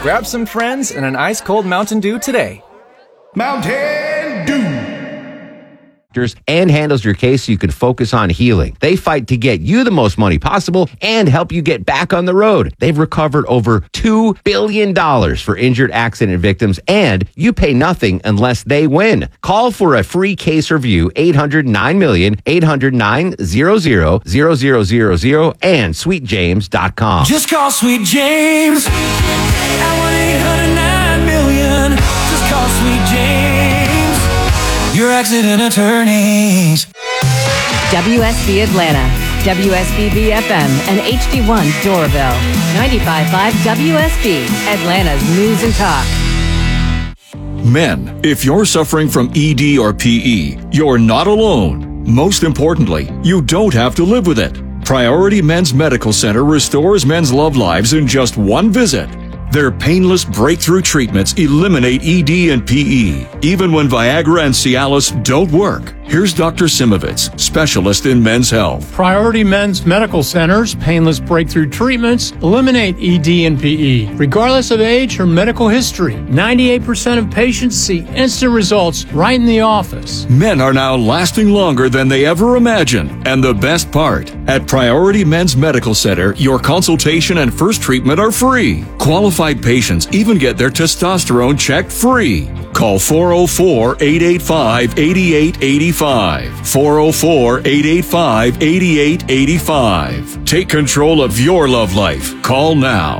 Grab some friends and an ice-cold Mountain Dew today. Mountain Dew. And handles your case so you can focus on healing. They fight to get you the most money possible and help you get back on the road. They've recovered over $2 billion for injured accident victims, and you pay nothing unless they win. Call for a free case review, 800-9-million, 800-900-0000, and sweetjames.com. Just call Sweet James at 1-800-9-million. Just call Sweet James, your accident attorneys. WSB Atlanta, WSBB FM, and HD1 Doraville. 95.5 WSB, Atlanta's News and Talk. Men, if you're suffering from ED or PE, you're not alone. Most importantly, you don't have to live with it. Priority Men's Medical Center restores men's love lives in just one visit. Their painless breakthrough treatments eliminate ED and PE, even when Viagra and Cialis don't work. Here's Dr. Simovitz, specialist in men's health. Priority Men's Medical Center's painless breakthrough treatments eliminate ED and PE, regardless of age or medical history. 98% of patients see instant results right in the office. Men are now lasting longer than they ever imagined. And the best part, at Priority Men's Medical Center, your consultation and first treatment are free. Qualified patients even get their testosterone checked free. Call 404-885-8885. 404-885-8885. Take control of your love life. Call now.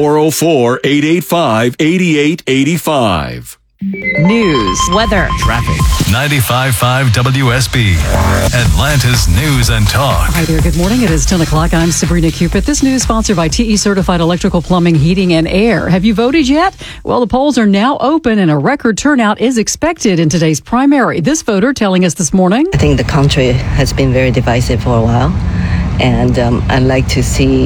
404-885-8885. News, weather, traffic. 95.5 WSB, Atlanta's News and Talk. Hi there. Good morning. It is 10 o'clock. I'm Sabrina Cupid. This news sponsored by TE Certified Electrical Plumbing, Heating, and Air. Have you voted yet? Well, the polls are now open and a record turnout is expected in today's primary. This voter telling us this morning. I think the country has been very divisive for a while, and I'd like to see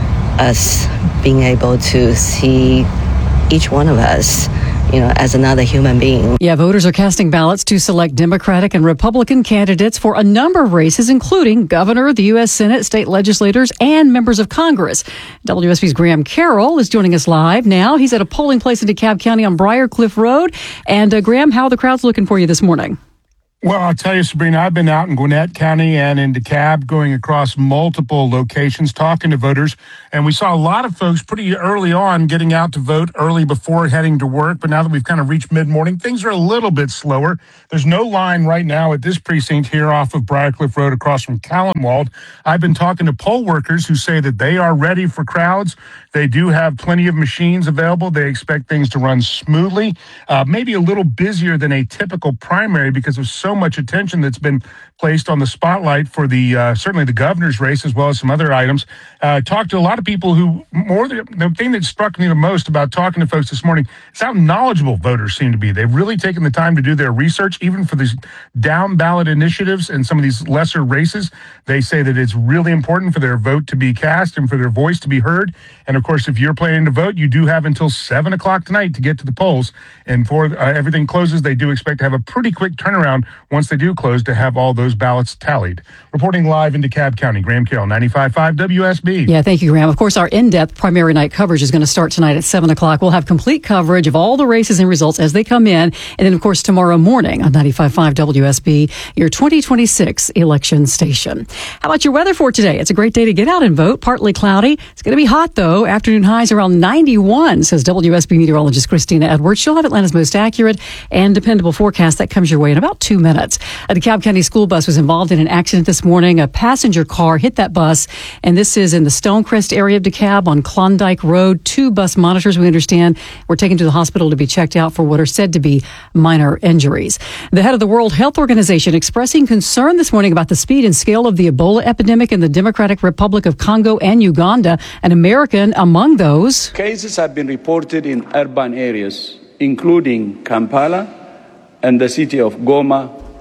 us being able to see each one of us, as another human being. Yeah, voters are casting ballots to select Democratic and Republican candidates for a number of races, including governor, the U.S. Senate, state legislators, and members of Congress. WSB's Graham Carroll is joining us live now. He's at a polling place in DeKalb County on Briarcliff Road. And Graham, how are the crowds looking for you this morning? Well, I'll tell you, Sabrina, I've been out in Gwinnett County and in DeKalb, going across multiple locations, talking to voters. And we saw a lot of folks pretty early on getting out to vote early before heading to work. But now that we've kind of reached mid-morning, things are a little bit slower. There's no line right now at this precinct here off of Briarcliff Road across from Callenwald. I've been talking to poll workers who say that they are ready for crowds. They do have plenty of machines available. They expect things to run smoothly, maybe a little busier than a typical primary because of so much attention that's been placed on the spotlight for the certainly the governor's race as well as some other items. Talked to a lot of people who the thing that struck me the most about talking to folks this morning is how knowledgeable voters seem to be. They've really taken the time to do their research, even for these down ballot initiatives and some of these lesser races. They say that it's really important for their vote to be cast and for their voice to be heard. And of course, if you're planning to vote, you do have until 7 o'clock tonight to get to the polls. And before everything closes, they do expect to have a pretty quick turnaround once they do close to have all those ballots tallied. Reporting live in DeKalb County, Graham Carroll, 95.5 WSB. Yeah, thank you, Graham. Of course, our in-depth primary night coverage is going to start tonight at 7 o'clock. We'll have complete coverage of all the races and results as they come in. And then, of course, tomorrow morning on 95.5 WSB, your 2026 election station. How about your weather for today? It's a great day to get out and vote. Partly cloudy. It's going to be hot, though. Afternoon highs around 91, says WSB meteorologist Christina Edwards. She'll have Atlanta's most accurate and dependable forecast that comes your way in about 2 minutes. A DeKalb County school bus was involved in an accident this morning. A passenger car hit that bus, and this is in the Stonecrest area of DeKalb on Klondike Road. 2 bus monitors, we understand, were taken to the hospital to be checked out for what are said to be minor injuries. The head of the World Health Organization expressing concern this morning about the speed and scale of the Ebola epidemic in the Democratic Republic of Congo and Uganda, an American among those. Cases have been reported in urban areas, including Kampala and the city of Goma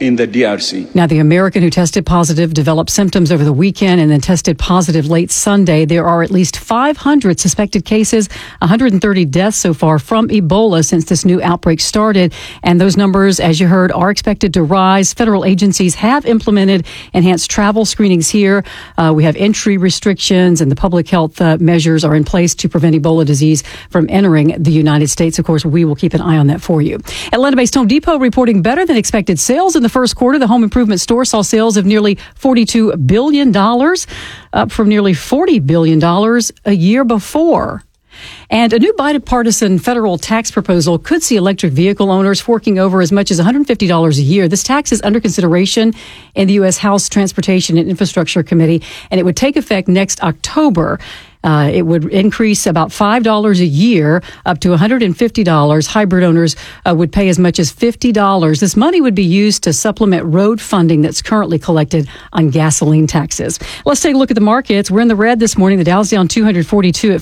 in the DRC. Now, the American who tested positive developed symptoms over the weekend and then tested positive late Sunday. There are at least 500 suspected cases, 130 deaths so far from Ebola since this new outbreak started. And those numbers, as you heard, are expected to rise. Federal agencies have implemented enhanced travel screenings here. We have entry restrictions, and the public health measures are in place to prevent Ebola disease from entering the United States. Of course, we will keep an eye on that for you. Atlanta-based Home Depot reporting better than expected sales in the first quarter. The home improvement store saw sales of nearly $42 billion, up from nearly $40 billion a year before. And a new bipartisan federal tax proposal could see electric vehicle owners forking over as much as $150 a year. This tax is under consideration in the U.S. House Transportation and Infrastructure Committee, and it would take effect next October. It would increase about $5 a year up to $150. Hybrid owners would pay as much as $50. This money would be used to supplement road funding that's currently collected on gasoline taxes. Let's take a look at the markets. We're in the red this morning. The Dow's down 242 at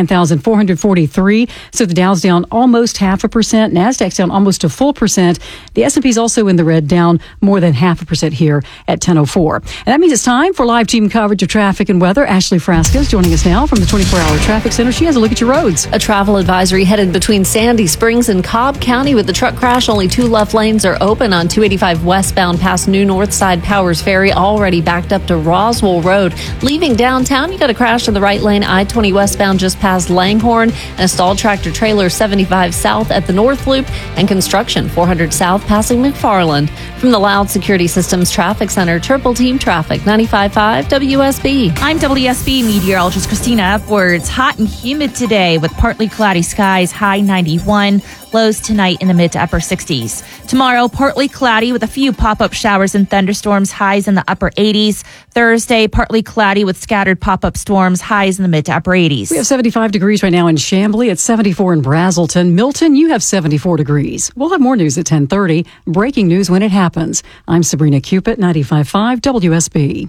49,443. So the Dow's down almost 0.5%. NASDAQ's down almost a full percent. The S&P's also in the red, down more than 0.5% here at 10:04. And that means it's time for live team coverage of traffic and weather. Ashley Frasca is joining us now from the 24-hour traffic center. She has a look at your roads. A travel advisory headed between Sandy Springs and Cobb County with the truck crash. Only 2 left lanes are open on 285 westbound past New Northside Powers Ferry, already backed up to Roswell Road. Leaving downtown, you got a crash in the right lane, I-20 westbound just past Langhorne, and a stalled tractor trailer 75 south at the North Loop, and construction 400 south passing McFarland. From the Loud Security Systems Traffic Center, Triple Team Traffic, 95.5 WSB. I'm WSB meteorologist Christina Upwards. Hot and humid today with partly cloudy skies, high 91. Lows tonight in the mid to upper 60s. Tomorrow, partly cloudy with a few pop-up showers and thunderstorms, highs in the upper 80s. Thursday, partly cloudy with scattered pop-up storms, highs in the mid to upper 80s. We have 75 degrees right now in Chamblee. It's 74 in Brazelton. Milton, you have 74 degrees. We'll have more news at 10:30. Breaking news when it happens. I'm Sabrina Cupid, 95.5 WSB.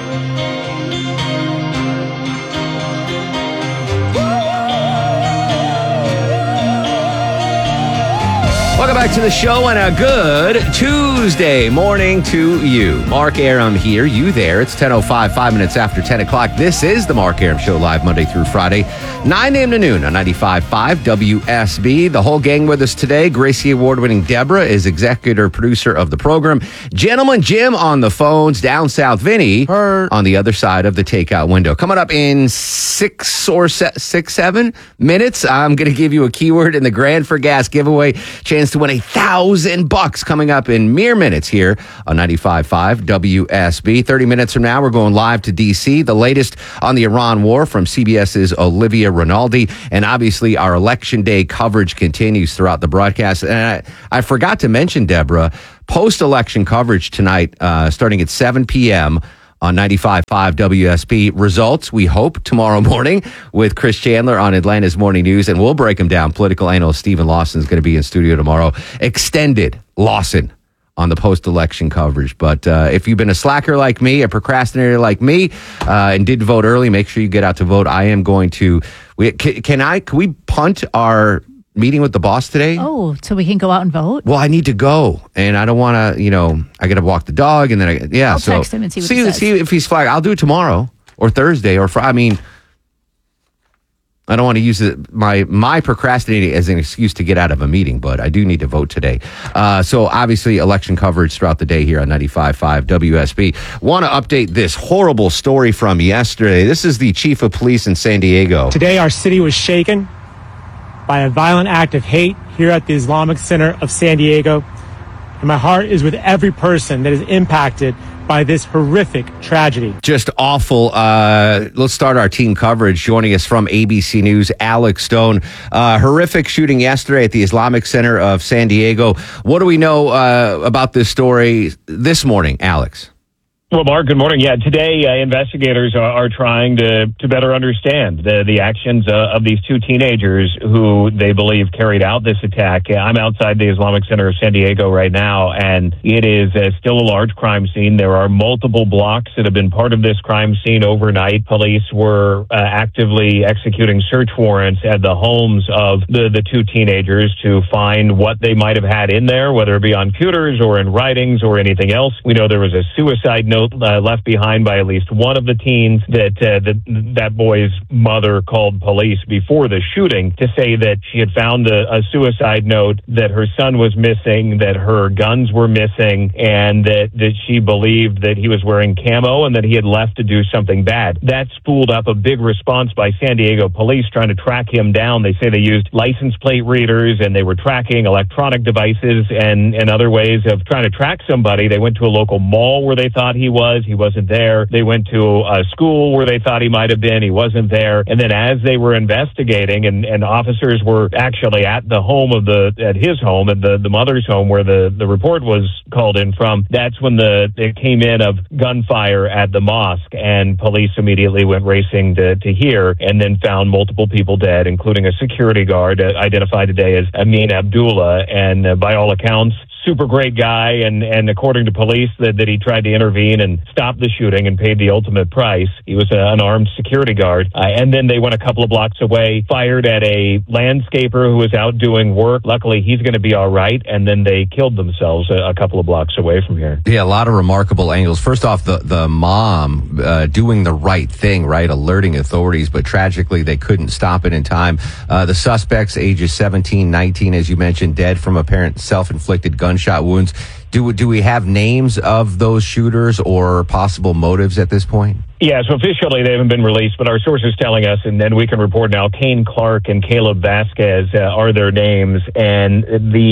Welcome back to the show and a good Tuesday morning to you. Mark Arum here, you there. It's 10:05, 5 minutes after 10 o'clock. This is the Mark Arum Show, live Monday through Friday, 9 a.m. to noon on 95.5 WSB. The whole gang with us today. Gracie Award-winning Deborah is executive producer of the program. Gentleman Jim on the phones. Down south, Vinny on the other side of the takeout window. Coming up in 7 minutes, I'm going to give you a keyword in the Grand for Gas giveaway. Chance to win $1,000 coming up in mere minutes here on 95.5 WSB. 30 minutes from now, we're going live to D.C. The latest on the Iran war from CBS's Olivia Rinaldi. And obviously, our Election Day coverage continues throughout the broadcast. And I forgot to mention, Deborah, post-election coverage tonight, starting at 7 p.m., on 95.5 WSB. Results, we hope, tomorrow morning with Chris Chandler on Atlanta's Morning News, and we'll break them down. Political analyst Stephen Lawson is going to be in studio tomorrow. Extended Lawson on the post-election coverage. But if you've been a slacker like me, a procrastinator like me, and didn't vote early, make sure you get out to vote. I am going to... Can we punt our meeting with the boss today? Oh, so we can go out and vote? Well, I need to go, and I don't want to, I got to walk the dog, and then I'll text him and see what he says. See if he's flagged. I'll do it tomorrow or Thursday or Friday. I mean, I don't want to use my procrastinating as an excuse to get out of a meeting, but I do need to vote today. So obviously election coverage throughout the day here on 95.5 WSB. Want to update this horrible story from yesterday. This is the chief of police in San Diego. Today, our city was shaken by a violent act of hate here at the Islamic Center of San Diego. And my heart is with every person that is impacted by this horrific tragedy. Just awful. Let's start our team coverage. Joining us from ABC News, Alex Stone. Horrific shooting yesterday at the Islamic Center of San Diego. What do we know about this story this morning, Alex? Well, Mark, good morning. Yeah, today investigators are trying to better understand the actions of these two teenagers who they believe carried out this attack. I'm outside the Islamic Center of San Diego right now, and it is still a large crime scene. There are multiple blocks that have been part of this crime scene overnight. Police were actively executing search warrants at the homes of the two teenagers to find what they might have had in there, whether it be on computers or in writings or anything else. We know there was a suicide note left behind by at least one of the teens that boy's mother called police before the shooting to say that she had found a suicide note, that her son was missing, that her guns were missing, and that she believed that he was wearing camo and that he had left to do something bad. That spooled up a big response by San Diego police trying to track him down. They say they used license plate readers and they were tracking electronic devices and other ways of trying to track somebody. They went to a local mall where they thought he wasn't there. They went to a school where they thought he might have been. He wasn't there. And then as they were investigating and officers were actually at the home at his home, at the mother's home where the report was called in from, that's when it came in of gunfire at the mosque, and police immediately went racing to here and then found multiple people dead, including a security guard identified today as Amin Abdullah, and by all accounts, super great guy, and according to police that he tried to intervene and stop the shooting and paid the ultimate price. He was an armed security guard. And then they went a couple of blocks away, fired at a landscaper who was out doing work. Luckily, he's going to be all right. And then they killed themselves a couple of blocks away from here. Yeah, a lot of remarkable angles. First off, the mom doing the right thing, right? Alerting authorities, but tragically they couldn't stop it in time. The suspects, ages 17, 19, as you mentioned, dead from apparent self-inflicted gunshot wounds. Do we have names of those shooters or possible motives at this point? Yeah, so officially they haven't been released, but our sources telling us, and then we can report now, Kane Clark and Caleb Vasquez are their names, and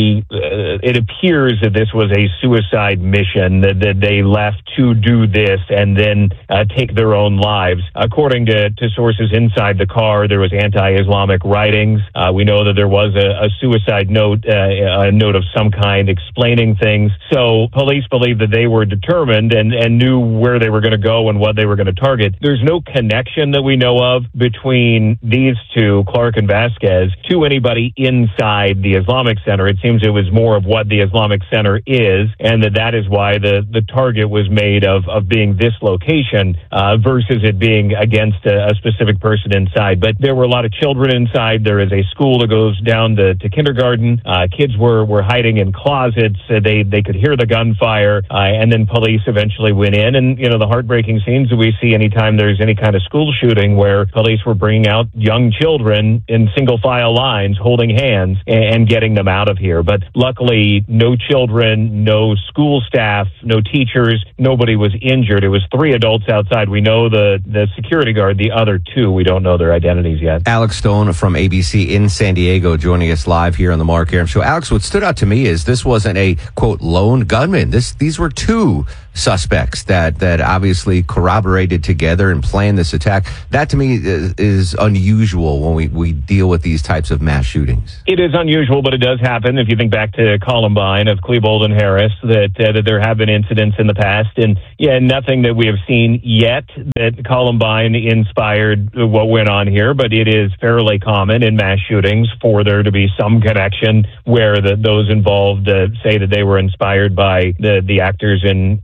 it appears that this was a suicide mission, that they left to do this and then take their own lives. According to sources inside the car, there was anti-Islamic writings. We know that there was a suicide note, a note of some kind explaining things. So police believe that they were determined and knew where they were going to go and what they were going to target. There's no connection that we know of between these two, Clark and Vasquez, to anybody inside the Islamic Center. It seems it was more of what the Islamic Center is, and that is why the target was made of being this location versus it being against a specific person inside. But there were a lot of children inside. There is a school that goes down to kindergarten. Kids were hiding in closets. They could hear the gunfire, and then police eventually went in. And, the heartbreaking scenes that we see anytime there's any kind of school shooting where police were bringing out young children in single file lines, holding hands and getting them out of here. But luckily, no children, no school staff, no teachers, nobody was injured. It was 3 adults outside. We know the security guard, the other 2, we don't know their identities yet. Alex Stone from ABC in San Diego joining us live here on the Mark Arum Show. Alex, what stood out to me is this wasn't a, quote, lone gunman. These were 2 suspects that obviously corroborated together and planned this attack. That to me is unusual when we deal with these types of mass shootings. It is unusual, but it does happen. If you think back to Columbine of Klebold and Harris, that there have been incidents in the past, and nothing that we have seen yet that Columbine inspired what went on here, but it is fairly common in mass shootings for there to be some connection where those involved say that they were inspired by the actors in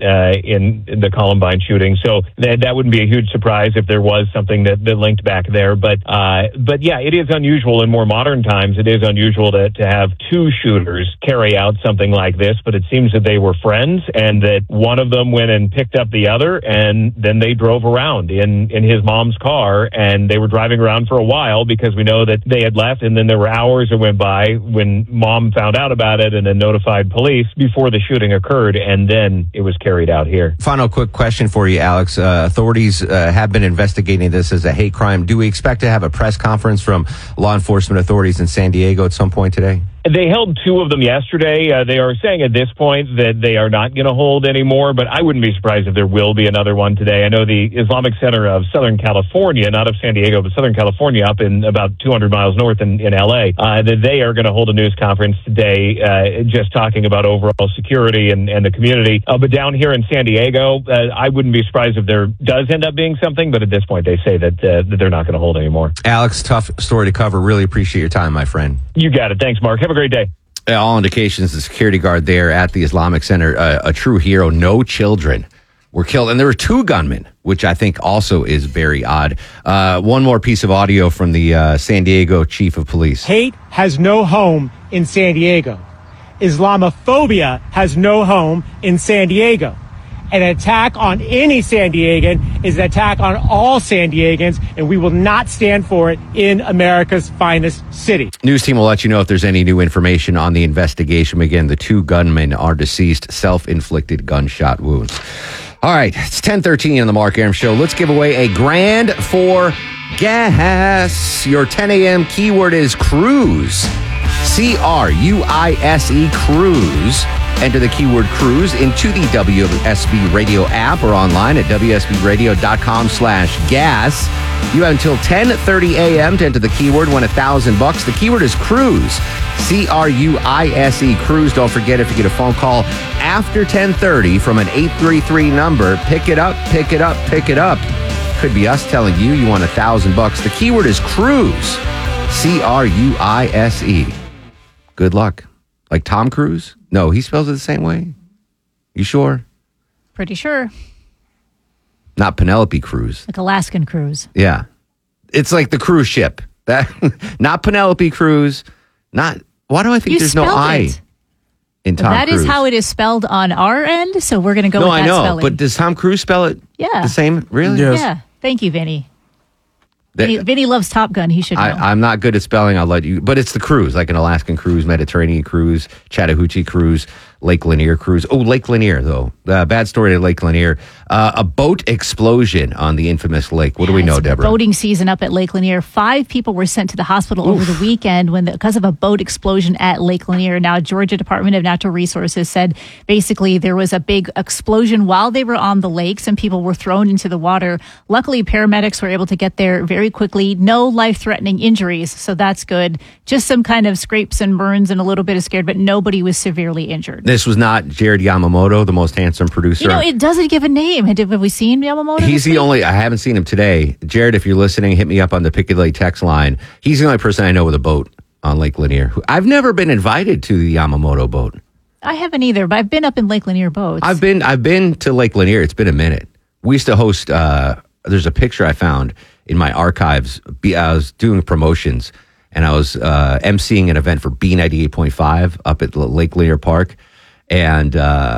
the Columbine shooting. So that wouldn't be a huge surprise if there was something that linked back there. But yeah, it is unusual in more modern times. It is unusual to have 2 shooters carry out something like this, but it seems that they were friends and that one of them went and picked up the other, and then they drove around in his mom's car, and they were driving around for a while because we know that they had left, and then there were hours that went by when mom found out about it and then notified police before the shooting occurred, and then it was carried out here. Final quick question for you, Alex. Authorities have been investigating this as a hate crime. Do we expect to have a press conference from law enforcement authorities in San Diego at some point today? They held 2 of them yesterday. They are saying at this point that they are not going to hold anymore, but I wouldn't be surprised if there will be another one today. I know the Islamic Center of Southern California, not of San Diego, but Southern California, up in about 200 miles north in L.A., that they are going to hold a news conference today just talking about overall security and the community. But down here in San Diego, I wouldn't be surprised if there does end up being something, but at this point they say that they're not going to hold anymore. Alex, tough story to cover. Really appreciate your time, my friend. You got it. Thanks, Mark. Have a great day. All indications, the security guard there at the Islamic Center, a true hero. No children were killed. And there were 2 gunmen, which I think also is very odd. One more piece of audio from the San Diego chief of police. Hate has no home in San Diego. Islamophobia has no home in San Diego. An attack on any San Diegan is an attack on all San Diegans, and we will not stand for it in America's finest city. News team will let you know if there's any new information on the investigation. Again, the 2 gunmen are deceased, self-inflicted gunshot wounds. All right, it's 10:13 on the Mark Arum Show. Let's give away a grand for gas. Your 10 a.m. keyword is cruise. C-R-U-I-S-E, cruise. Enter the keyword cruise into the WSB Radio app or online at WSBradio.com/gas. You have until 10:30 a.m. to enter the keyword, win $1,000. The keyword is cruise. C-R-U-I-S-E, cruise. Don't forget, if you get a phone call after 10:30 from an 833 number, pick it up, pick it up, pick it up. Could be us telling you you won $1,000. The keyword is cruise. C-R-U-I-S-E. Good luck. Like Tom Cruise? No, he spells it the same way. You sure? Pretty sure. Not Penelope Cruz. Like Alaskan Cruise. Yeah. It's like the cruise ship. That not Penelope Cruz. Not. Why do I think there's no I in Tom Cruise? That is how it is spelled on our end, so we're going to go with that spelling. No, I know, but does Tom Cruise spell it the same? Really? Yes. Yeah. Thank you, Vinny. Vinny loves Top Gun. He should know. I'm not good at spelling. I'll let you. But it's the cruise, like an Alaskan cruise, Mediterranean cruise, Chattahoochee cruise, Lake Lanier cruise. Oh, Lake Lanier, though. Bad story to Lake Lanier. A boat explosion on the infamous lake. What do we know, Deborah? Boating season up at Lake Lanier. 5 people were sent to the hospital over the weekend because of a boat explosion at Lake Lanier. Now, Georgia Department of Natural Resources said basically there was a big explosion while they were on the lake. Some people were thrown into the water. Luckily, paramedics were able to get there very quickly. No life-threatening injuries, so that's good. Just some kind of scrapes and burns and a little bit of scared, but nobody was severely injured. This was not Jared Yamamoto, the most handsome producer. You know, it doesn't give a name. Have we seen Yamamoto? He's the only, I haven't seen him today. Jared, if you're listening, hit me up on the Piccadilly text line. He's the only person I know with a boat on Lake Lanier. I've never been invited to the Yamamoto boat. I haven't either, but I've been up in Lake Lanier boats. I've been to Lake Lanier. It's been a minute. We used to host, there's a picture I found in my archives. I was doing promotions and I was emceeing an event for B98.5 up at Lake Lanier Park. And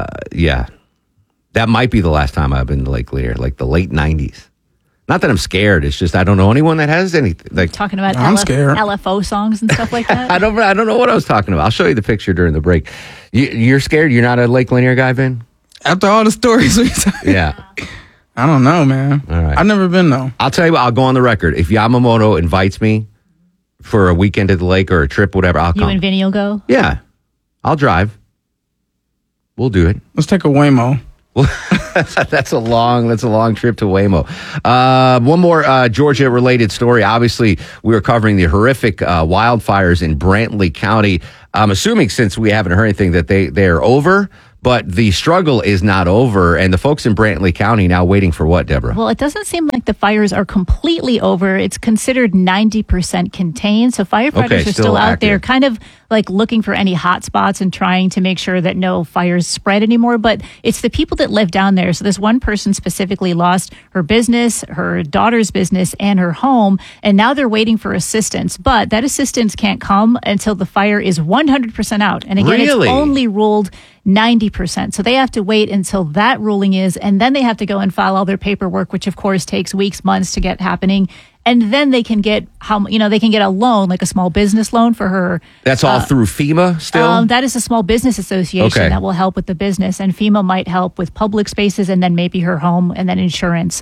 that might be the last time I've been to Lake Lanier, like the late 90s. Not that I'm scared. It's just I don't know anyone that has anything. Like, talking about scared. LFO songs and stuff like that? I don't know what I was talking about. I'll show you the picture during the break. You're scared? You're not a Lake Lanier guy, Ben? After all the stories we talked. Yeah. I don't know, man. All right. I've never been, though. I'll tell you what, I'll go on the record. If Yamamoto invites me for a weekend at the lake or a trip, whatever, I'll come. You and Vinny will go? Yeah. I'll drive. We'll do it. Let's take a Waymo. That's a long trip to Waymo. One more Georgia-related story. Obviously, we were covering the horrific wildfires in Brantley County. I'm assuming since we haven't heard anything that they're over, but the struggle is not over. And the folks in Brantley County now waiting for what, Deborah? Well, it doesn't seem like the fires are completely over. It's considered 90% contained. So firefighters are still out there kind of like looking for any hot spots and trying to make sure that no fires spread anymore. But it's the people that live down there. So this one person specifically lost her business, her daughter's business, and her home. And now they're waiting for assistance. But that assistance can't come until the fire is 100% out. And again, It's only ruled 90%. So they have to wait until that ruling is, and then they have to go and file all their paperwork, which of course takes weeks, months to get happening. And then they can get they can get a loan, like a small business loan for her. That's all through FEMA still? That is a small business association that will help with the business. And FEMA might help with public spaces and then maybe her home and then insurance.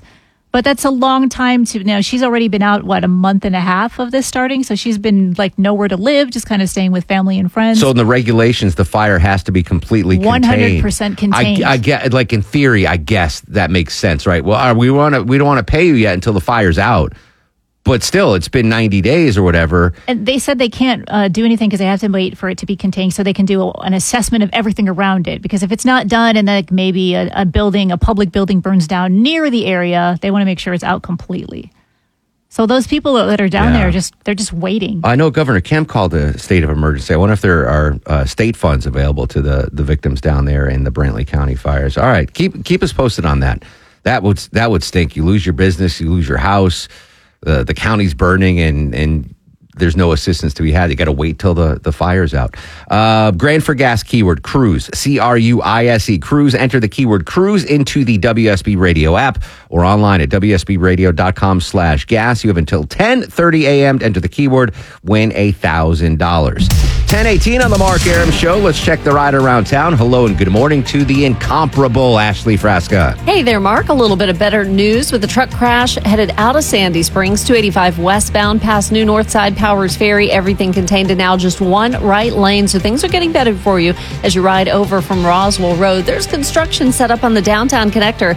But that's a long time to now. She's already been out, a month and a half of this starting. So she's been nowhere to live, just kind of staying with family and friends. So in the regulations, the fire has to be completely 100% contained. I get, in theory, I guess that makes sense, right? Well, we don't want to pay you yet until the fire's out. But still, it's been 90 days or whatever. And they said they can't do anything because they have to wait for it to be contained so they can do an assessment of everything around it. Because if it's not done and maybe a public building burns down near the area, they want to make sure it's out completely. So those people that are down there, they're just waiting. I know Governor Kemp called a state of emergency. I wonder if there are state funds available to the victims down there in the Brantley County fires. All right, keep us posted on that. That would stink. You lose your business, you lose your house. The county's burning and there's no assistance to be had. You got to wait till the fire's out. Grand for gas keyword cruise, CRUISE, cruise. Enter the keyword cruise into the WSB Radio app or online at WSBradio.com/gas. You have until 10:30 a.m. to enter the keyword, win $1,000. 10:18 on the Mark Arum Show. Let's check the ride around town. Hello and good morning to the incomparable Ashley Frasca. Hey there, Mark. A little bit of better news with the truck crash headed out of Sandy Springs, 285 westbound past New Northside Powers Ferry. Everything contained in now just one right lane, so things are getting better for you as you ride over from Roswell Road. There's construction set up on the downtown connector,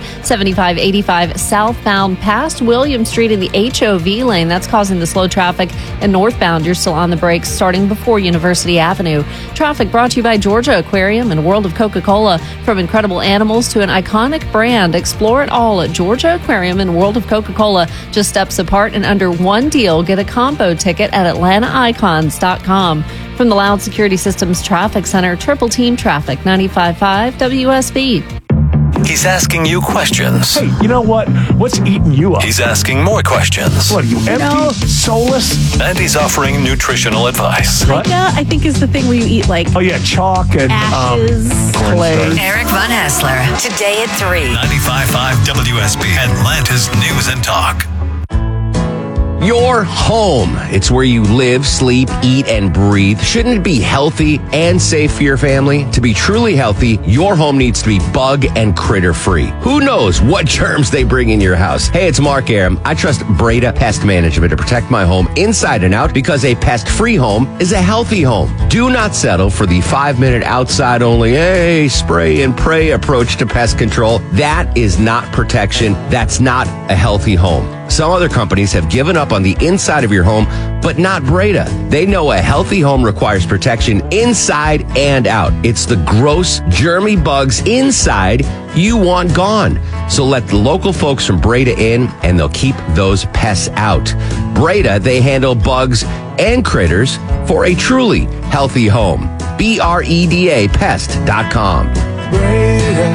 7585 southbound past William Street in the HOV lane. That's causing the slow traffic. And northbound, you're still on the brakes starting before University Avenue. Traffic brought to you by Georgia Aquarium and World of Coca-Cola. From incredible animals to an iconic brand, explore it all at Georgia Aquarium and World of Coca-Cola. Just steps apart and under one deal. Get a combo ticket at AtlantaIcons.com. From the Loud Security Systems Traffic Center, Triple Team Traffic, 95.5 WSB. He's asking you questions. Hey, you know what? What's eating you up? He's asking more questions. What are you, empty? Soulless? And he's offering nutritional advice. What? I think is the thing where you eat chalk and ashes, clay. Eric Von Hassler, today at 3. 95.5 WSB, Atlanta's News and Talk. Your home. It's where you live, sleep, eat, and breathe. Shouldn't it be healthy and safe for your family? To be truly healthy, your home needs to be bug and critter free. Who knows what germs they bring in your house? Hey, it's Mark Arum. I trust Breda Pest Management to protect my home inside and out because a pest-free home is a healthy home. Do not settle for the 5-minute outside only, spray and pray approach to pest control. That is not protection. That's not a healthy home. Some other companies have given up on the inside of your home, but not Breda. They know a healthy home requires protection inside and out. It's the gross, germy bugs inside you want gone. So let the local folks from Breda in, and they'll keep those pests out. Breda, they handle bugs and critters for a truly healthy home. BREDA Pest.com. Breda.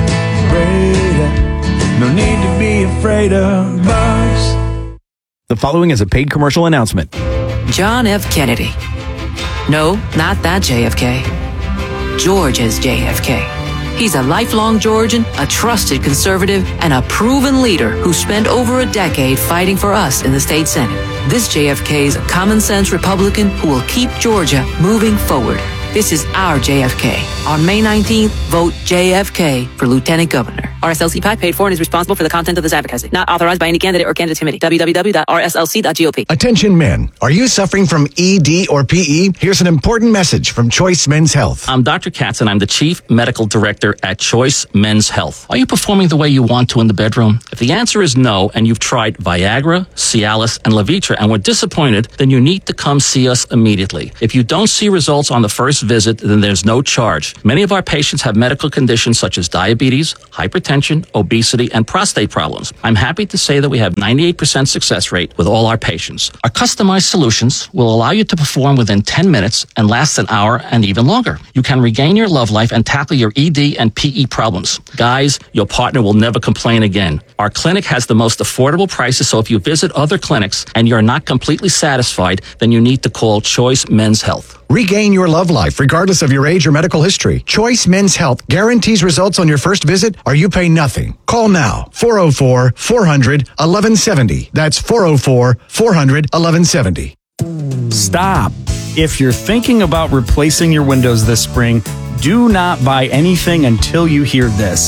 No need to be afraid of bugs. The following is a paid commercial announcement. John F. Kennedy. No, not that JFK. George's JFK. He's a lifelong Georgian, a trusted conservative, and a proven leader who spent over a decade fighting for us in the state Senate. This JFK is a common-sense Republican who will keep Georgia moving forward. This is our JFK. On May 19th, vote JFK for Lieutenant Governor. RSLC PAC paid for and is responsible for the content of this advocacy. Not authorized by any candidate or candidate committee. www.rslc.gop. Attention men. Are you suffering from ED or PE? Here's an important message from Choice Men's Health. I'm Dr. Katz and I'm the Chief Medical Director at Choice Men's Health. Are you performing the way you want to in the bedroom? If the answer is no and you've tried Viagra, Cialis, and Levitra and were disappointed, then you need to come see us immediately. If you don't see results on the first visit, then there's no charge. Many of our patients have medical conditions such as diabetes, hypertension, obesity, and prostate problems. I'm happy to say that we have 98% success rate with all our patients. Our customized solutions will allow you to perform within 10 minutes and last an hour and even longer. You can regain your love life and tackle your ED and PE problems. Guys, your partner will never complain again. Our clinic has the most affordable prices, so if you visit other clinics and you're not completely satisfied, then you need to call Choice Men's Health. Regain your love life regardless of your age or medical history. Choice Men's Health guarantees results on your first visit or you pay nothing. Call now. 404-400-1170. That's 404-400-1170. Stop. If you're thinking about replacing your windows this spring, do not buy anything until you hear this.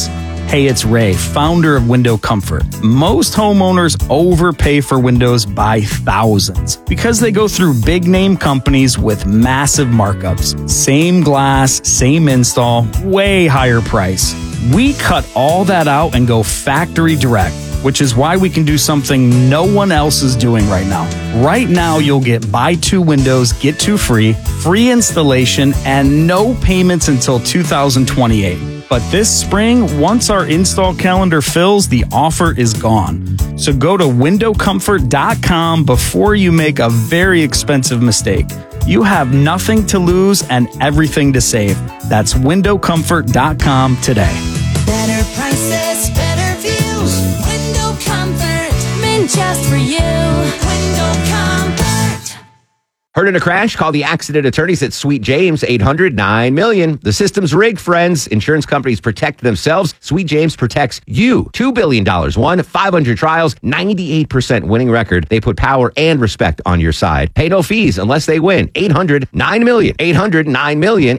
Hey, it's Ray, founder of Window Comfort. Most homeowners overpay for windows by thousands because they go through big name companies with massive markups. Same glass, same install, way higher price. We cut all that out and go factory direct, which is why we can do something no one else is doing right now. Right now, you'll get buy 2 windows, get 2 free, free installation, and no payments until 2028. But this spring, once our install calendar fills, the offer is gone. So go to windowcomfort.com before you make a very expensive mistake. You have nothing to lose and everything to save. That's windowcomfort.com today. Better prices, better views. Window Comfort, meant just for you. Window Comfort. Heard in a crash? Call the accident attorneys at Sweet James, 800-9-million. The system's rigged, friends. Insurance companies protect themselves. Sweet James protects you. $2 billion won, 500 trials, 98% winning record. They put power and respect on your side. Pay no fees unless they win. 800-9-million. 800-9-million.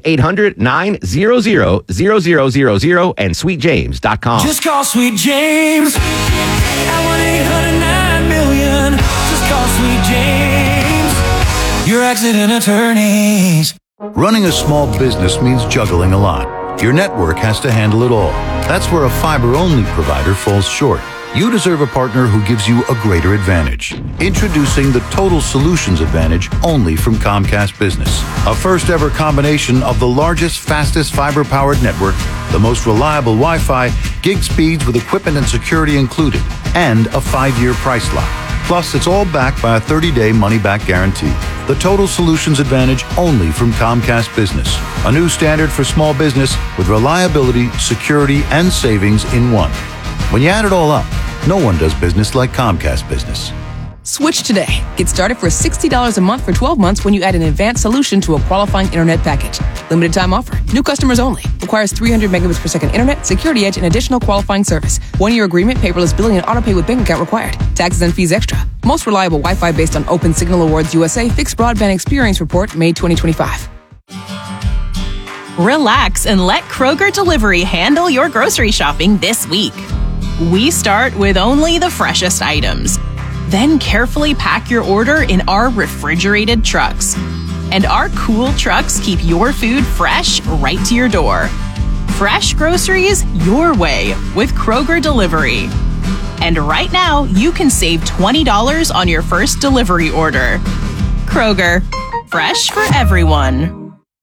800-900-0000 and sweetjames.com. Just call Sweet James at 1-800-9-million. Just call Sweet James, your accident attorneys. Running a small business means juggling a lot. Your network has to handle it all. That's where a fiber-only provider falls short. You deserve a partner who gives you a greater advantage. Introducing the Total Solutions Advantage only from Comcast Business. A first-ever combination of the largest, fastest fiber-powered network, the most reliable Wi-Fi, gig speeds with equipment and security included, and a 5-year price lock. Plus, it's all backed by a 30-day money-back guarantee. The Total Solutions Advantage only from Comcast Business. A new standard for small business with reliability, security, and savings in one. When you add it all up, no one does business like Comcast Business. Switch today. Get started for $60 a month for 12 months when you add an advanced solution to a qualifying internet package. Limited time offer. New customers only. Requires 300 megabits per second internet, security edge, and additional qualifying service. 1-year agreement, paperless billing, and autopay with bank account required. Taxes and fees extra. Most reliable Wi-Fi based on Open Signal Awards USA Fixed Broadband Experience Report, May 2025. Relax and let Kroger Delivery handle your grocery shopping this week. We start with only the freshest items. Then carefully pack your order in our refrigerated trucks. And our cool trucks keep your food fresh right to your door. Fresh groceries your way with Kroger Delivery. And right now, you can save $20 on your first delivery order. Kroger, fresh for everyone.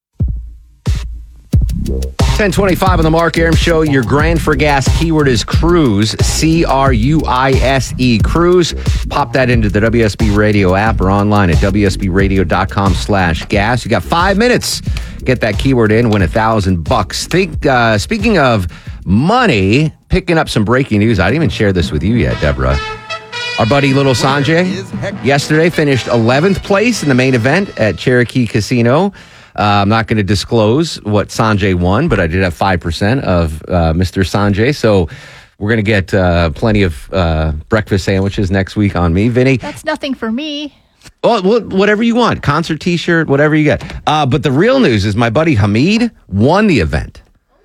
10:25 on the Mark Arum Show. Your Grand for Gas keyword is cruise, C-R-U-I-S-E, cruise. Pop that into the WSB Radio app or online at WSBRadio.com/gas. You got 5 minutes. Get that keyword in, win $1,000. Speaking of money, picking up some breaking news. I didn't even share this with you yet, Deborah. Our buddy Little Sanjay yesterday finished 11th place in the main event at Cherokee Casino. I'm not going to disclose what Sanjay won, but I did have 5% of Mr. Sanjay. So we're going to get plenty of breakfast sandwiches next week on me. Vinny? That's nothing for me. Oh, whatever you want. Concert T-shirt, whatever you get. But the real news is my buddy Hamid won the event.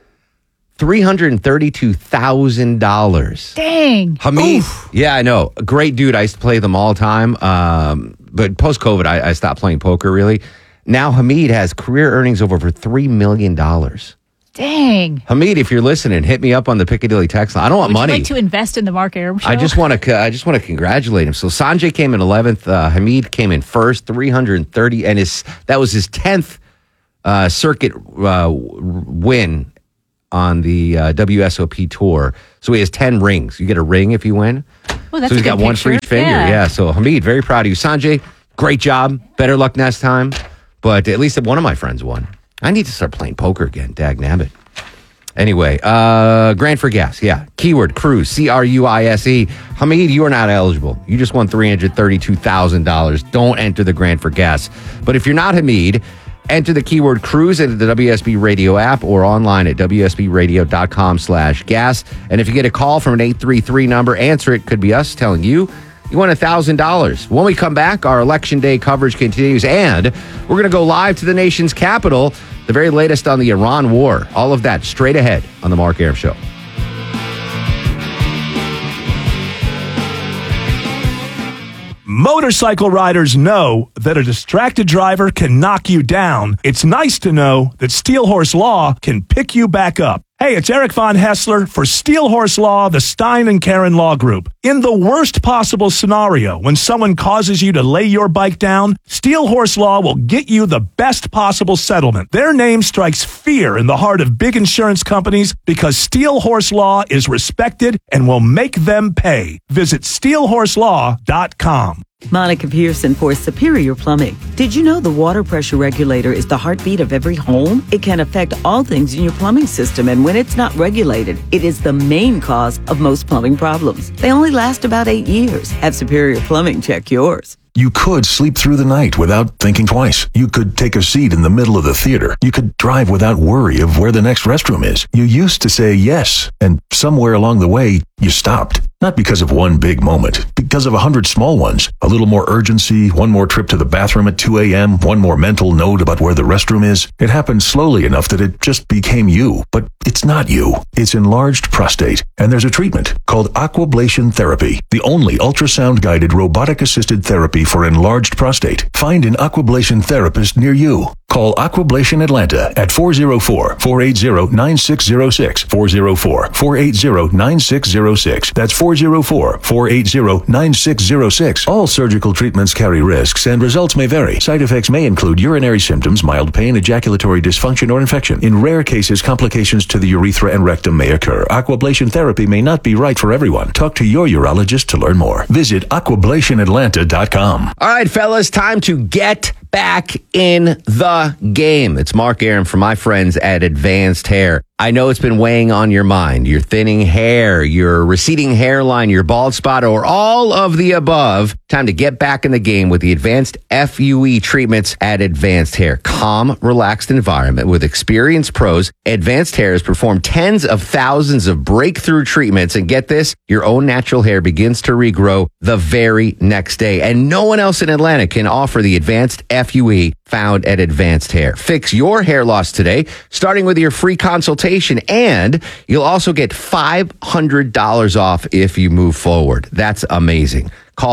$332,000. Dang. Hamid, yeah, I know. A great dude. I used to play them all the time. But post-COVID, I stopped playing poker, really. Now Hamid has career earnings of over $3 million. Dang. Hamid, if you're listening, hit me up on the Piccadilly text line. I don't want money. Would you like to invest in the Mark Arum Show? I just want to congratulate him. So Sanjay came in 11th. Hamid came in first, 330, and that was his 10th circuit win on the WSOP tour. So he has 10 rings. You get a ring if you win. Oh, that's so he's got one for each finger. Yeah. So Hamid, very proud of you. Sanjay, great job. Better luck next time. But at least one of my friends won. I need to start playing poker again. Dag-nabbit. Anyway, Grand for Gas. Yeah. Keyword cruise. C-R-U-I-S-E. Hamid, you are not eligible. You just won $332,000. Don't enter the Grand for Gas. But if you're not Hamid, enter the keyword cruise into the WSB Radio app or online at WSBRadio.com/gas. And if you get a call from an 833 number, answer it. Could be us telling you won $1,000. When we come back, our Election Day coverage continues, and we're going to go live to the nation's capital, the very latest on the Iran war. All of that straight ahead on The Mark Arum Show. Motorcycle riders know that a distracted driver can knock you down. It's nice to know that Steel Horse Law can pick you back up. Hey, it's Eric Von Hessler for Steel Horse Law, the Stein and Karen Law Group. In the worst possible scenario, when someone causes you to lay your bike down, Steel Horse Law will get you the best possible settlement. Their name strikes fear in the heart of big insurance companies because Steel Horse Law is respected and will make them pay. Visit steelhorselaw.com. Monica Pearson for Superior Plumbing. Did you know the water pressure regulator is the heartbeat of every home? It can affect all things in your plumbing system, and when it's not regulated, it is the main cause of most plumbing problems. They only last about 8 years. Have Superior Plumbing check yours. You could sleep through the night without thinking twice. You could take a seat in the middle of the theater. You could drive without worry of where the next restroom is. You used to say yes, and somewhere along the way, you stopped. Not because of one big moment, because of 100 small ones. A little more urgency, one more trip to the bathroom at 2 a.m., one more mental note about where the restroom is. It happened slowly enough that it just became you. But it's not you. It's enlarged prostate. And there's a treatment called Aquablation Therapy, the only ultrasound-guided robotic-assisted therapy for enlarged prostate. Find an Aquablation therapist near you. Call Aquablation Atlanta at 404-480-9606. 404-480-9606. That's 404-480-9606. All surgical treatments carry risks and results may vary. Side effects may include urinary symptoms, mild pain, ejaculatory dysfunction, or infection. In rare cases, complications to the urethra and rectum may occur. Aquablation therapy may not be right for everyone. Talk to your urologist to learn more. Visit aquablationatlanta.com. All right, fellas, time to get back in the game. It's Mark Arum from my friends at Advanced Hair. I know it's been weighing on your mind. Your thinning hair, your receding hairline, your bald spot, or all of the above. Time to get back in the game with the Advanced FUE treatments at Advanced Hair. Calm, relaxed environment with experienced pros. Advanced Hair has performed tens of thousands of breakthrough treatments. And get this, your own natural hair begins to regrow the very next day. And no one else in Atlanta can offer the Advanced FUE found at Advanced Hair. Fix your hair loss today, starting with your free consultation, and you'll also get $500 off if you move forward. That's amazing. Call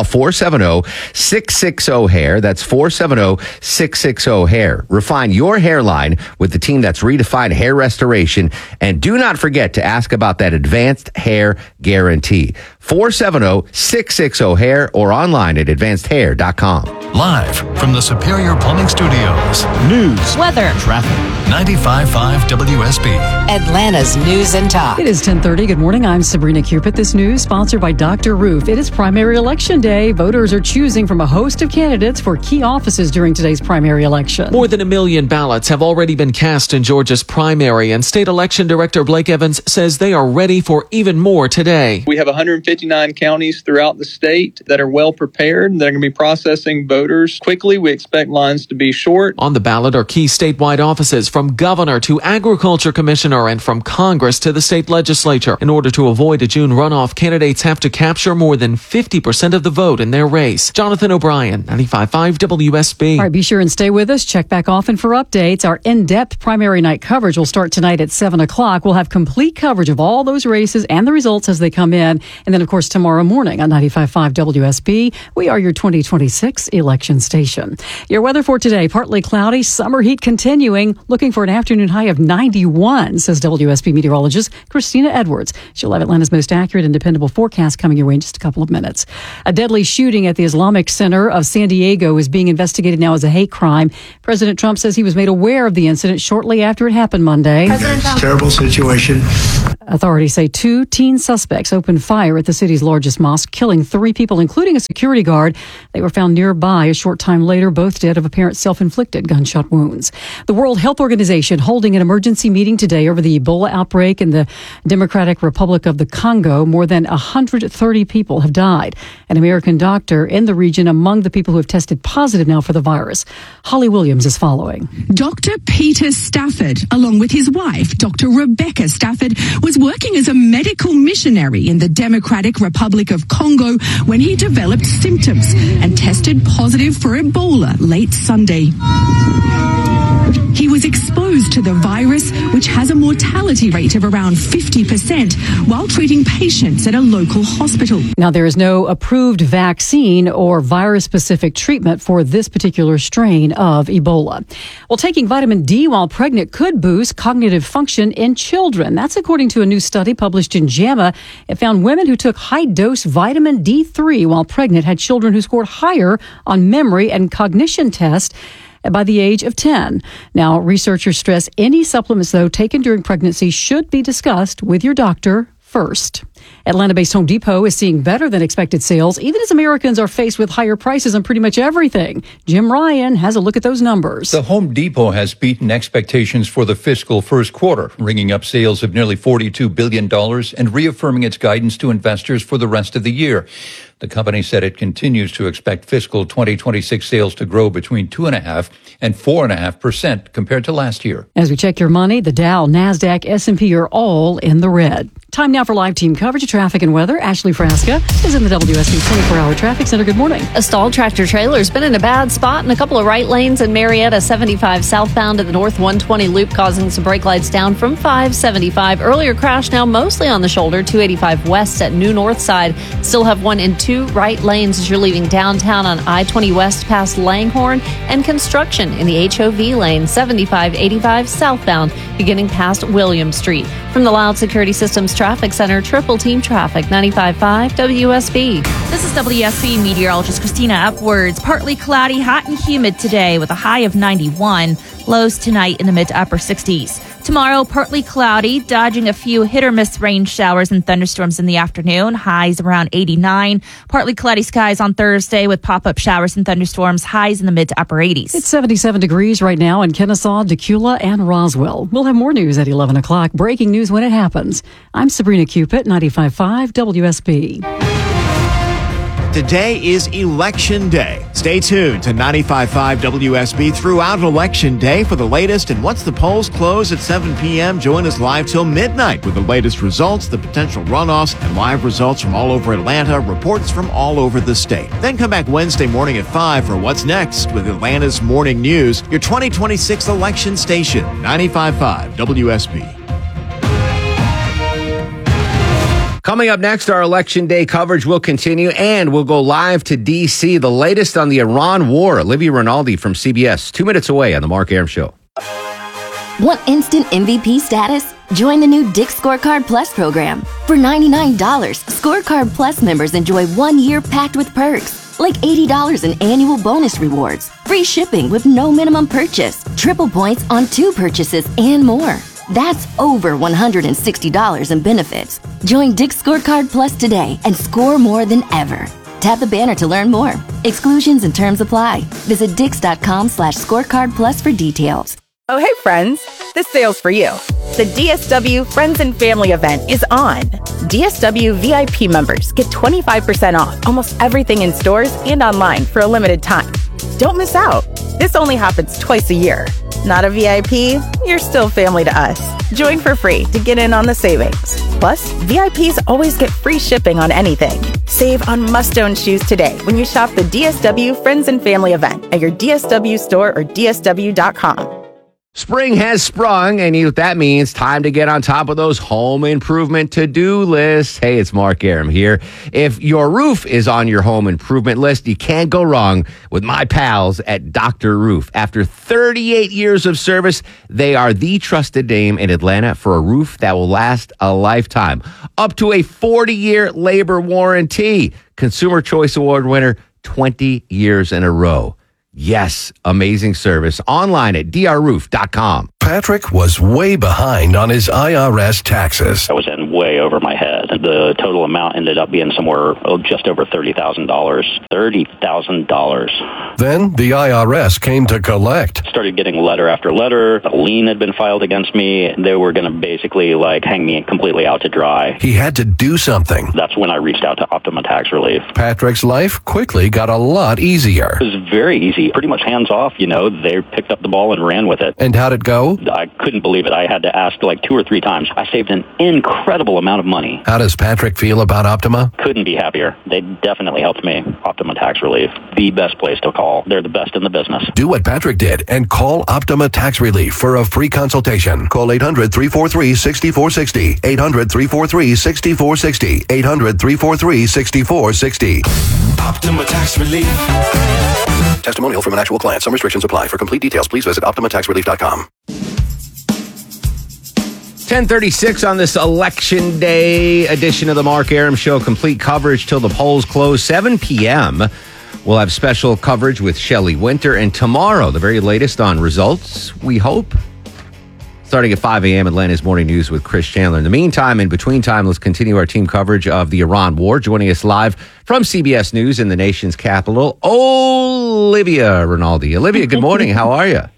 470-660-HAIR. That's 470-660-HAIR. Refine your hairline with the team that's redefined hair restoration. And do not forget to ask about that Advanced Hair Guarantee. 470-660-HAIR or online at advancedhair.com. Live from the Superior Plumbing Studios. News, weather, traffic. 95.5 WSB. Atlanta's News and Talk. It is 10:30. Good morning. I'm Sabrina Cupid. This news sponsored by Dr. Roof. It is primary election day. Voters are choosing from a host of candidates for key offices during today's primary election. More than 1 million ballots have already been cast in Georgia's primary, and State Election Director Blake Evans says they are ready for even more today. We have 159 counties throughout the state that are well prepared. They're going to be processing voters quickly. We expect lines to be short. On the ballot are key statewide offices from governor to agriculture commissioner and from Congress to the state legislature. In order to avoid a June runoff, candidates have to capture more than 50% of the vote in their race. Jonathan O'Brien, 95.5 WSB. All right, be sure and stay with us. Check back often for updates. Our in-depth primary night coverage will start tonight at 7 o'clock. We'll have complete coverage of all those races and the results as they come in. And then, of course, tomorrow morning on 95.5 WSB, we are your 2026 election station. Your weather for today, partly cloudy, summer heat continuing, looking for an afternoon high of 91, says WSB meteorologist Christina Edwards. She'll have Atlanta's most accurate and dependable forecast coming your way in just a couple of minutes. A deadly shooting at the Islamic Center of San Diego is being investigated now as a hate crime. President Trump says he was made aware of the incident shortly after it happened Monday. Terrible situation. Authorities say 2 teen suspects opened fire at the city's largest mosque, killing 3 people, including a security guard. They were found nearby a short time later, both dead of apparent self-inflicted gunshot wounds. The World Health Organization holding an emergency meeting today over the Ebola outbreak in the Democratic Republic of the Congo. More than 130 people have died. An American doctor in the region among the people who have tested positive now for the virus. Holly Williams is following. Dr. Peter Stafford, along with his wife, Dr. Rebecca Stafford, was working as a medical missionary in the Democratic Republic of Congo when he developed symptoms and tested positive for Ebola late Sunday. He was exposed to the virus, which has a mortality rate of around 50%, while treating patients at a local hospital. Now, there is no approved vaccine or virus-specific treatment for this particular strain of Ebola. Well, taking vitamin D while pregnant could boost cognitive function in children. That's according to a new study published in JAMA. It found women who took high-dose vitamin D3 while pregnant had children who scored higher on memory and cognition tests by the age of 10. Now, researchers stress any supplements, though, taken during pregnancy should be discussed with your doctor first. Atlanta-based Home Depot is seeing better than expected sales, even as Americans are faced with higher prices on pretty much everything. Jim Ryan has a look at those numbers. The Home Depot has beaten expectations for the fiscal first quarter, ringing up sales of nearly $42 billion and reaffirming its guidance to investors for the rest of the year. The company said it continues to expect fiscal 2026 sales to grow between 2.5% and 4.5% compared to last year. As we check your money, the Dow, NASDAQ, S&P are all in the red. Time now for live team coverage of traffic and weather. Ashley Frasca is in the WSB 24-hour traffic center. Good morning. A stalled tractor trailer has been in a bad spot in a couple of right lanes in Marietta. 75 southbound at the North 120 loop, causing some brake lights down from 575. Earlier crash now mostly on the shoulder. 285 west at New North Side. Still have one in two right lanes as you're leaving downtown on I-20 west past Langhorne, and construction in the HOV lane. 75-85 southbound beginning past William Street. From the Loud Security Systems Traffic Center, Triple Team Traffic, 95.5 WSB. This is WSB meteorologist Christina Upwards. Partly cloudy, hot and humid today with a high of 91. Lows tonight in the mid to upper 60s. Tomorrow, partly cloudy, dodging a few hit-or-miss rain showers and thunderstorms in the afternoon. Highs around 89. Partly cloudy skies on Thursday with pop-up showers and thunderstorms. Highs in the mid to upper 80s. It's 77 degrees right now in Kennesaw, Decula, and Roswell. We'll have more news at 11 o'clock. Breaking news when it happens. I'm Sabrina Cupid, 95.5 WSB. Today is Election Day. Stay tuned to 95.5 WSB throughout Election Day for the latest. And once the polls close at 7 p.m., join us live till midnight with the latest results, the potential runoffs, and live results from all over Atlanta, reports from all over the state. Then come back Wednesday morning at 5 for What's Next with Atlanta's Morning News, your 2026 election station, 95.5 WSB. Coming up next, our Election Day coverage will continue, and we'll go live to D.C. The latest on the Iran war. Olivia Rinaldi from CBS, 2 minutes away on The Mark Arum Show. Want instant MVP status? Join the new Dick's Scorecard Plus program. For $99, Scorecard Plus members enjoy 1 year packed with perks, like $80 in annual bonus rewards, free shipping with no minimum purchase, triple points on 2 purchases, and more. That's over $160 in benefits. Join Dick's Scorecard Plus today and score more than ever. Tap the banner to learn more. Exclusions and terms apply. Visit Dix.com/scorecard plus for details. Oh, hey, friends. This sale's for you. The DSW Friends and Family event is on. DSW VIP members get 25% off almost everything in stores and online for a limited time. Don't miss out. This only happens twice a year. Not a VIP? You're still family to us. Join for free to get in on the savings. Plus, VIPs always get free shipping on anything. Save on must-own shoes today when you shop the DSW Friends and Family event at your DSW store or DSW.com. Spring has sprung, and you know what that means. Time to get on top of those home improvement to-do lists. Hey, it's Mark Arum here. If your roof is on your home improvement list, you can't go wrong with my pals at Dr. Roof. After 38 years of service, they are the trusted name in Atlanta for a roof that will last a lifetime. Up to a 40-year labor warranty. Consumer Choice Award winner 20 years in a row. Yes, amazing service. Online at drroof.com. Patrick was way behind on his IRS taxes. I was in way over my head. The total amount ended up being somewhere just over $30,000. $30,000. Then the IRS came to collect. Started getting letter after letter. A lien had been filed against me. They were going to basically hang me completely out to dry. He had to do something. That's when I reached out to Optima Tax Relief. Patrick's life quickly got a lot easier. It was very easy be pretty much hands off. They picked up the ball and ran with it. And how'd it go? I couldn't believe it. I had to ask like 2 or 3 times. I saved an incredible amount of money. How does Patrick feel about Optima? Couldn't be happier. They definitely helped me. Optima Tax Relief, the best place to call. They're the best in the business. Do what Patrick did and call Optima Tax Relief for a free consultation. Call 800-343-6460. 800-343-6460. 800-343-6460. Optima Tax Relief. Testimonial from an actual client. Some restrictions apply. For complete details, please visit OptimaTaxRelief.com. 10:36 on this Election Day edition of the Mark Arum Show. Complete coverage till the polls close. 7 p.m. We'll have special coverage with Shelley Winter. And tomorrow, the very latest on results, we hope. Starting at 5 a.m. Atlanta's Morning News with Chris Chandler. In the meantime, in between time, let's continue our team coverage of the Iran war. Joining us live from CBS News in the nation's capital, Olivia Rinaldi. Olivia, good morning. How are you?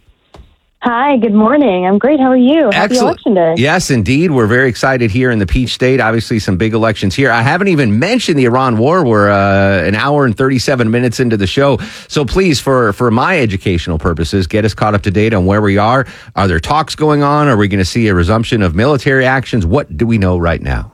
Hi, good morning. I'm great. How are you? Happy Election Day. Yes, indeed. We're very excited here in the Peach State. Obviously, some big elections here. I haven't even mentioned the Iran war. We're an hour and 37 minutes into the show. So please, for my educational purposes, get us caught up to date on where we are. Are there talks going on? Are we going to see a resumption of military actions? What do we know right now?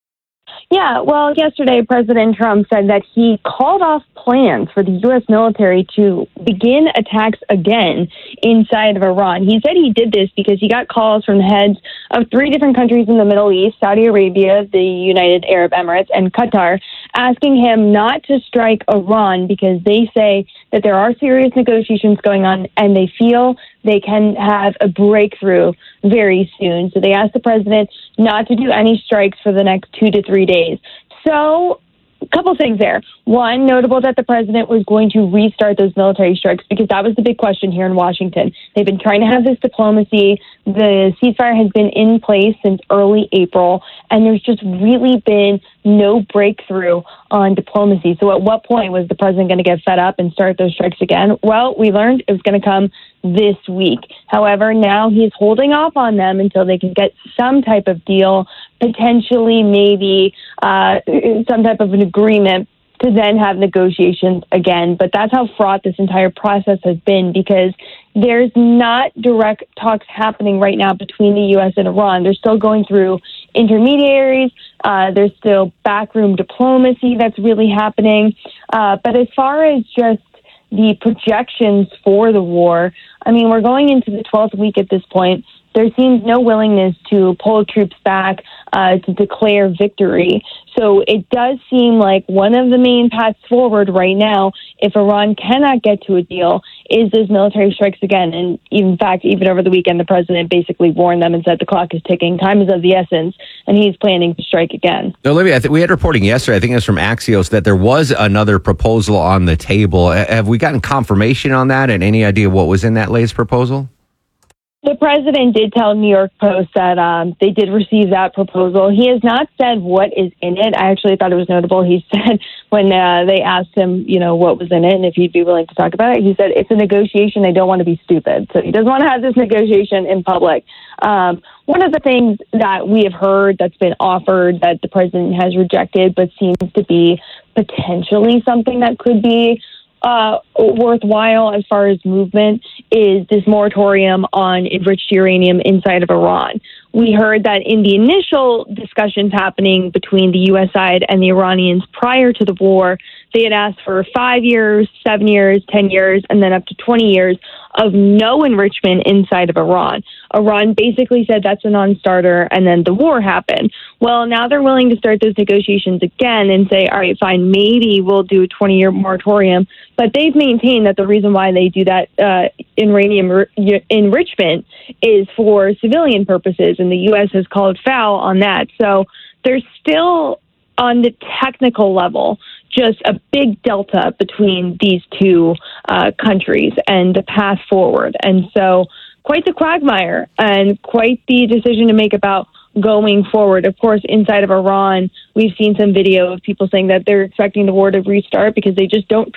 Yeah, well, yesterday, President Trump said that he called off plans for the U.S. military to begin attacks again inside of Iran. He said he did this because he got calls from the heads of 3 different countries in the Middle East, Saudi Arabia, the United Arab Emirates, and Qatar, asking him not to strike Iran because they say that there are serious negotiations going on and they feel they can have a breakthrough very soon. So they asked the president not to do any strikes for the next 2 to 3 days. So a couple things there. One, notable that the president was going to restart those military strikes because that was the big question here in Washington. They've been trying to have this diplomacy. The ceasefire has been in place since early April, and there's just really been no breakthrough on diplomacy. So at what point was the president going to get fed up and start those strikes again? Well, we learned it was going to come this week. However, now he's holding off on them until they can get some type of deal, potentially maybe some type of an agreement to then have negotiations again. But that's how fraught this entire process has been because there's not direct talks happening right now between the U.S. and Iran. They're still going through intermediaries. There's still backroom diplomacy that's really happening. But as far as just the projections for the war, I mean, we're going into the 12th week at this point. There seems no willingness to pull troops back to declare victory. So it does seem like one of the main paths forward right now, if Iran cannot get to a deal, is those military strikes again. And in fact, even over the weekend, the president basically warned them and said the clock is ticking, time is of the essence, and he's planning to strike again. Olivia, we had reporting yesterday, I think it was from Axios, that there was another proposal on the table. Have we gotten confirmation on that and any idea what was in that latest proposal? The president did tell New York Post that they did receive that proposal. He has not said what is in it. I actually thought it was notable. He said when they asked him, what was in it and if he'd be willing to talk about it, he said, it's a negotiation. I don't want to be stupid. So he doesn't want to have this negotiation in public. One of the things that we have heard that's been offered that the president has rejected but seems to be potentially something that could be worthwhile as far as movement is this moratorium on enriched uranium inside of Iran. We heard that in the initial discussions happening between the U.S. side and the Iranians prior to the war, they had asked for 5 years, 7 years, 10 years, and then up to 20 years of no enrichment inside of Iran. Iran basically said that's a non-starter, and then the war happened. Well, now they're willing to start those negotiations again and say, all right, fine, maybe we'll do a 20-year moratorium. But they've maintained that the reason why they do that uranium enrichment is for civilian purposes, and the U.S. has called foul on that. So there's still, on the technical level, just a big delta between these two countries and the path forward. And so quite the quagmire and quite the decision to make about going forward. Of course, inside of Iran, we've seen some video of people saying that they're expecting the war to restart because they just don't